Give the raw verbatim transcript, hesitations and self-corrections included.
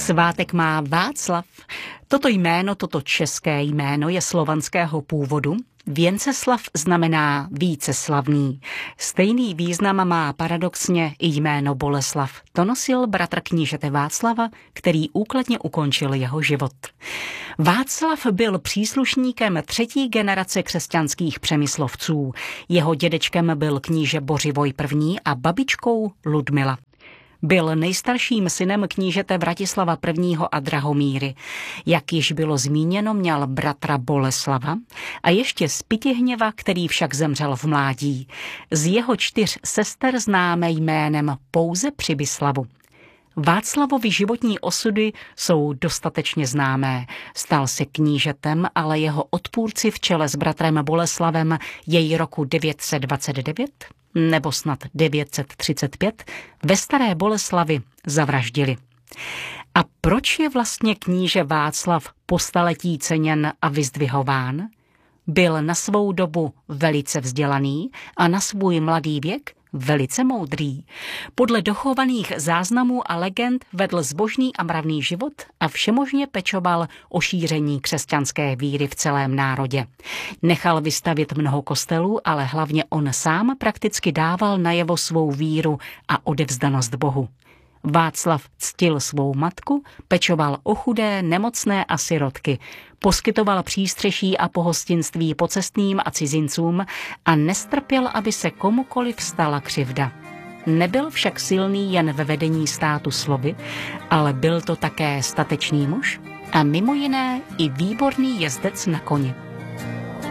Svátek má Václav. Toto jméno, toto české jméno je slovanského původu. Věnceslav znamená víceslavný. Stejný význam má paradoxně i jméno Boleslav. To nosil bratr knížete Václava, který úkladně ukončil jeho život. Václav byl příslušníkem třetí generace křesťanských přemyslovců. Jeho dědečkem byl kníže Bořivoj I. a babičkou Ludmila. Byl nejstarším synem knížete Vratislava I. a Drahomíry. Jak již bylo zmíněno, měl bratra Boleslava a ještě Spytihněva, který však zemřel v mládí. Z jeho čtyř sester známe jménem pouze Přibyslavu. Václavovi životní osudy jsou dostatečně známé. Stal se knížetem, ale jeho odpůrci v čele s bratrem Boleslavem jej roku devět set dvacet devět nebo snad devět set třicet pět ve Staré Boleslavi zavraždili. A proč je vlastně kníže Václav po staletí ceněn a vyzdvihován? Byl na svou dobu velice vzdělaný a na svůj mladý věk velice moudrý. Podle dochovaných záznamů a legend vedl zbožný a mravný život a všemožně pečoval o šíření křesťanské víry v celém národě. Nechal vystavět mnoho kostelů, ale hlavně on sám prakticky dával najevo svou víru a odevzdanost Bohu. Václav ctil svou matku, pečoval o chudé, nemocné a sirotky, poskytoval přístřeší a pohostinství pocestným a cizincům a nestrpěl, aby se komukoliv stala křivda. Nebyl však silný jen ve vedení státu slovy, ale byl to také statečný muž a mimo jiné i výborný jezdec na koni.